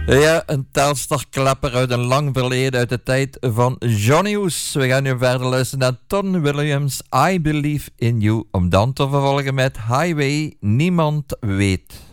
Ja, een telstarklapper uit een lang verleden, uit de tijd van Johnny Hoes. We gaan nu verder luisteren naar Don Williams, I Believe in You, om dan te vervolgen met Highway Niemand Weet.